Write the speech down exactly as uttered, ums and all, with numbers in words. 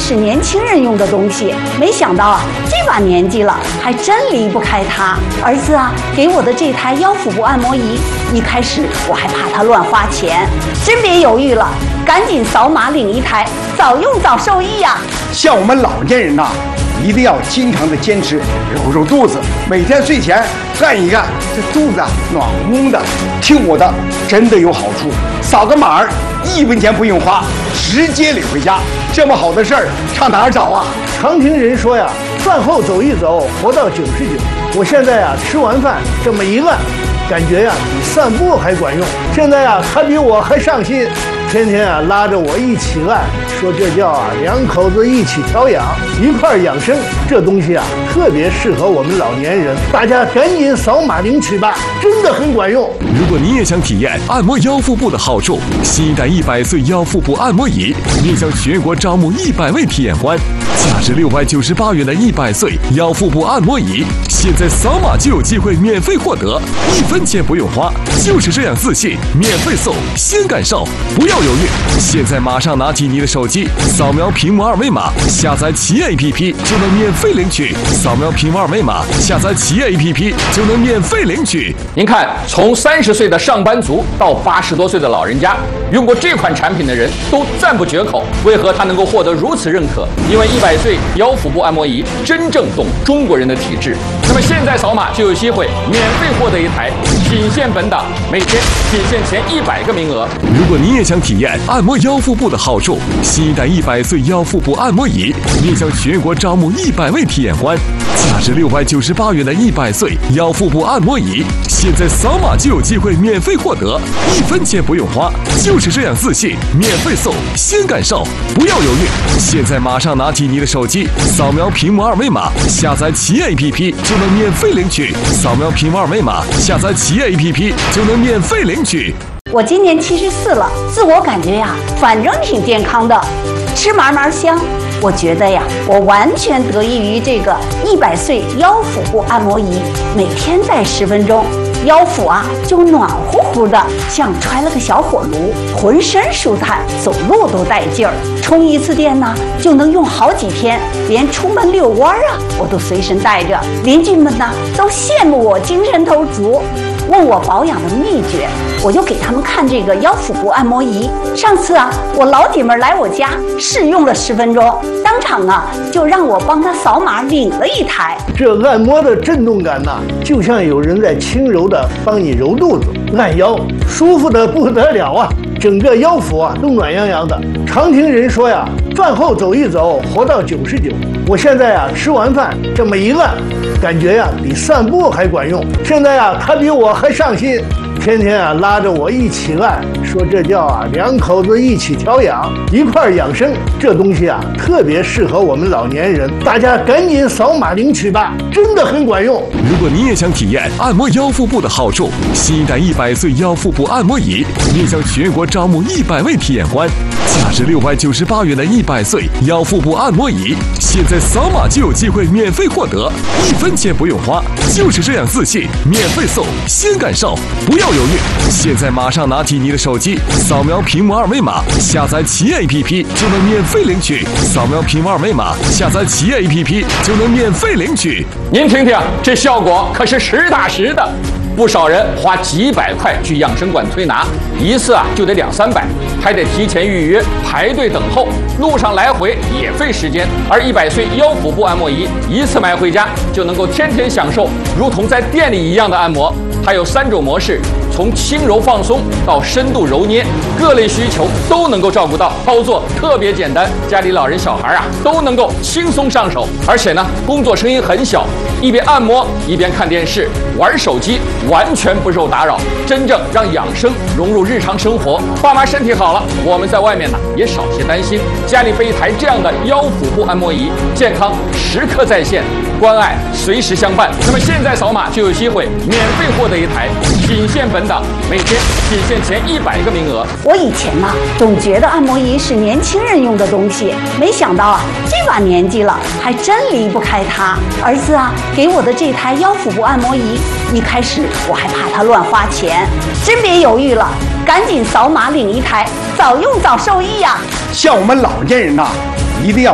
是年轻人用的东西，没想到啊，这把年纪了，还真离不开它。儿子啊，给我的这台腰腹部按摩仪，一开始我还怕它乱花钱，真别犹豫了，赶紧扫码领一台，早用早受益呀、啊。 像我们老年人呐、啊，一定要经常的坚持揉揉肚子，每天睡前干一干，这肚子啊暖乎乎的。听我的，真的有好处。扫个码儿，一分钱不用花，直接领回家。这么好的事儿，上哪儿找啊？ 常听人说呀，饭后走一走，活到九十九。我现在呀，吃完饭这么一按，感觉呀比散步还管用。现在呀，他比我还上心。天天啊拉着我一起按，说这叫啊两口子一起调养，一块养生。这东西啊特别适合我们老年人，大家赶紧扫码领取吧，真的很管用。 如果你也想体验按摩腰腹部的好处，新一代一百岁腰腹部按摩仪面向全国招募一百位体验官，价值六百九十八元的一百岁腰腹部按摩仪，现在扫码就有机会免费获得，一分钱不用花，就是这样自信，免费送，先感受，不要犹豫，现在马上拿起你的手机，扫描屏幕二维码，下载企业 A P P 就能免费领取。扫描屏幕二维码，下载企业 A P P 就能免费领取。 您看，从三十岁的上班族到八十多岁的老人家，用过这款产品的人都赞不绝口。为何它能够获得如此认可？因为一百岁腰腹部按摩仪真正懂中国人的体质。那么现在扫码就有机会免费获得一台，仅限本档，每天仅限前一百个名额。 如果你也想体验按摩腰腹部的好处，新一代一百岁腰腹部按摩仪面向全国招募一百位体验官，价值六百九十八元的一百岁腰腹部按摩仪，现在扫码就有机会免费获得，一分钱不用花，就是这样自信，免费送，先感受，不要犹豫，现在马上拿起你的手机，扫描屏幕二维码，下载企业 A P P 就能免费领取。扫描屏幕二维码，下载企业 A P P 就能免费领取。 我今年七十四了，自我感觉呀，反正挺健康的，吃嘛嘛香。我觉得呀，我完全得益于这个一百岁腰腹部按摩仪，每天戴十分钟，腰腹啊就暖乎乎的，像揣了个小火炉，浑身舒坦，走路都带劲儿。充一次电呢，就能用好几天，连出门遛弯儿啊，我都随身带着。邻居们呢都羡慕我精神头足。问我保养的秘诀，我就给他们看这个腰腹部按摩仪。上次啊，我老姐们来我家试用了十分钟，当场啊就让我帮她扫码领了一台。 这按摩的震动感呐、啊，就像有人在轻柔的帮你揉肚子、按腰，舒服的不得了啊！整个腰腹啊都暖洋洋的。常听人说呀，饭后走一走，活到九十九。我现在呀，吃完饭这么一按，感觉呀比散步还管用。现在呀，他比我还上心，天天啊拉着我一起按，说这叫啊两口子一起调养，一块养生。这东西啊特别适合我们老年人，大家赶紧扫码领取吧，真的很管用。 如果你也想体验按摩腰腹部的好处，新一代一百岁腰腹部按摩仪面向全国招募一百位体验官，价值六百九十八元的一百岁腰腹部按摩仪，现在扫码就有机会免费获得，一分钱不用花，就是这样自信，免费送，先感受，不要犹豫，现在马上拿起你的手机，扫描屏幕二维码，下载企业 A P P 就能免费领取。扫描屏幕二维码，下载企业 A P P 就能免费领取。 您听听，这效果可是实打实的。不少人花几百块去养生馆推拿，一次啊就得两三百，还得提前预约排队等候，路上来回也费时间。而一百岁腰腹部按摩仪一次买回家就能够天天享受，如同在店里一样的按摩。它有三种模式，从轻柔放松到深度揉捏，各类需求都能够照顾到，操作特别简单，家里老人小孩啊都能够轻松上手。而且呢，工作声音很小，一边按摩一边看电视、玩手机，完全不受打扰，真正让养生融入日常生活。爸妈身体好了，我们在外面呢也少些担心，家里备一台这样的腰腹部按摩仪，健康时刻在线，关爱随时相伴。那么现在扫码就有机会免费获得一台，仅限本档，每天仅限前一百个名额。 我以前呢、啊、总觉得按摩仪是年轻人用的东西，没想到啊这把年纪了，还真离不开它。儿子啊，给我的这台腰腹部按摩仪，一开始我还怕它乱花钱，真别犹豫了，赶紧扫码领一台，早用早受益呀、啊。 像我们老年人呐、啊，一定要